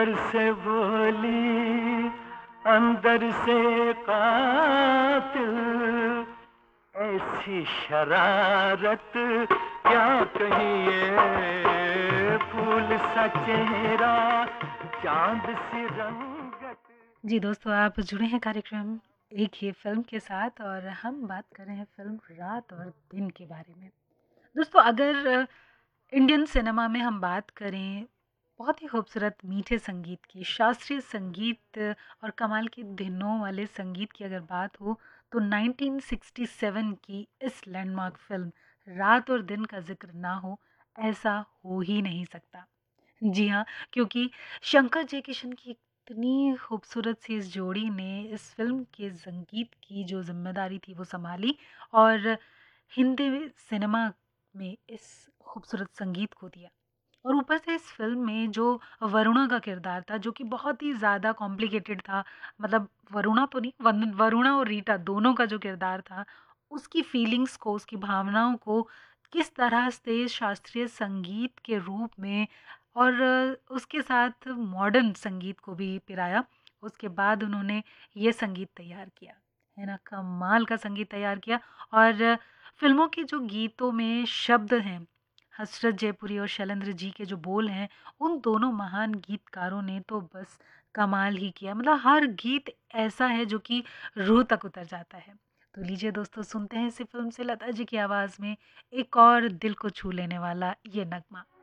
ऊपर से बोली अंदर से कातिल, ऐसी शरारत क्या कहिए, फूल सा चेहरा चांद सी रंगत। जी दोस्तों, आप जुड़े हैं कार्यक्रम एक ही फिल्म के साथ और हम बात कर रहे हैं फिल्म रात और दिन के बारे में। दोस्तों, अगर इंडियन सिनेमा में हम बात करें बहुत ही खूबसूरत मीठे संगीत की, शास्त्रीय संगीत और कमाल के धुनों वाले संगीत की अगर बात हो, तो 1967 की इस लैंडमार्क फिल्म रात और दिन का जिक्र ना हो, ऐसा हो ही नहीं सकता। जी हाँ, क्योंकि शंकर जयकिशन की इतनी खूबसूरत सी इस जोड़ी ने इस फ़िल्म के संगीत की जो ज़िम्मेदारी थी वो सँभाली और हिंदी सिनेमा में इस खूबसूरत संगीत को दिया। और ऊपर से इस फ़िल्म में जो वरुणा का किरदार था, जो कि बहुत ही ज़्यादा कॉम्प्लिकेटेड था, मतलब वरुणा तो नहीं, वरुणा और रीटा दोनों का जो किरदार था, उसकी फीलिंग्स को, उसकी भावनाओं को किस तरह से शास्त्रीय संगीत के रूप में और उसके साथ मॉडर्न संगीत को भी पिराया। उसके बाद उन्होंने ये संगीत तैयार किया, है ना? कमाल का संगीत तैयार किया और फ़िल्मों के जो गीतों में शब्द हैं, हसरत जयपुरी और शैलेंद्र जी के जो बोल हैं, उन दोनों महान गीतकारों ने तो बस कमाल ही किया। मतलब हर गीत ऐसा है जो कि रूह तक उतर जाता है। तो लीजिए दोस्तों, सुनते हैं इसी फ़िल्म से लता जी की आवाज़ में एक और दिल को छू लेने वाला ये नगमा।